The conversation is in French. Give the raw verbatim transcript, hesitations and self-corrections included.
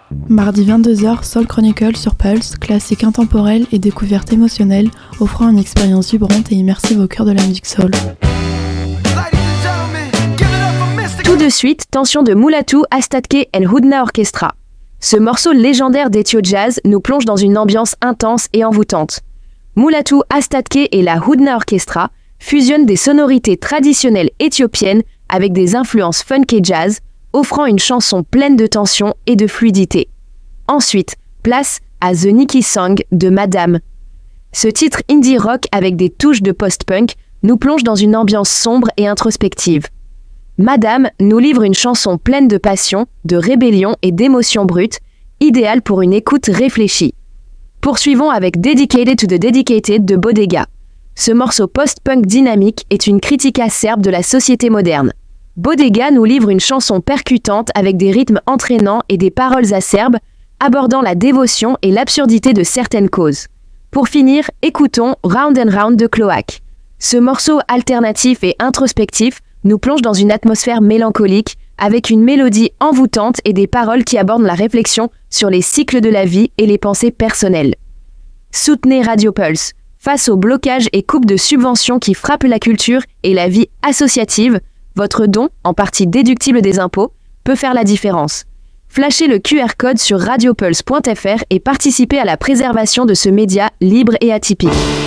Mardi vingt-deux heures, Soul Chronicle sur Pulse, classique intemporel et découverte émotionnelle, offrant une expérience vibrante et immersive au cœur de la musique soul. Tout de suite, Tension de Mulatu, Astatke and Hudna Orchestra. Ce morceau légendaire d'Ethio Jazz nous plonge dans une ambiance intense et envoûtante. Mulatu, Astatke et la Hudna Orchestra fusionnent des sonorités traditionnelles éthiopiennes avec des influences funk et jazz, offrant une chanson pleine de tension et de fluidité. Ensuite, place à The Nikki Song de Madame. Ce titre indie rock avec des touches de post-punk nous plonge dans une ambiance sombre et introspective. Madame nous livre une chanson pleine de passion, de rébellion et d'émotions brutes, idéale pour une écoute réfléchie. Poursuivons avec Dedicated to the Dedicated de Bodega. Ce morceau post-punk dynamique est une critique acerbe de la société moderne. Bodega nous livre une chanson percutante avec des rythmes entraînants et des paroles acerbes, abordant la dévotion et l'absurdité de certaines causes. Pour finir, écoutons Round and Round de Cloaque. Ce morceau alternatif et introspectif nous plonge dans une atmosphère mélancolique, avec une mélodie envoûtante et des paroles qui abordent la réflexion sur les cycles de la vie et les pensées personnelles. Soutenez Radio Pulse. Face aux blocages et coupes de subventions qui frappent la culture et la vie associative, votre don, en partie déductible des impôts, peut faire la différence. Flashez le Q R code sur radiopulse point f r et participez à la préservation de ce média libre et atypique.